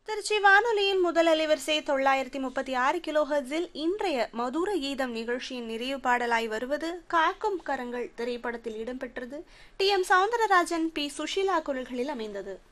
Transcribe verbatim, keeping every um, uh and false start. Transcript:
திருச்சி வானொலியின் முதல் அலைவரிசை தொள்ளாயிரத்தி முப்பத்தி ஆறு கிலோ ஹெர்ட்ஸில் இன்றைய மதுர கீதம் நிகழ்ச்சியின் நிறைவு பாடலாய் வருவது காக்கும் கரங்கள் திரைப்படத்தில் இடம்பெற்றது. D M Soundararajan, B Sushila குரல்களில் அமைந்தது.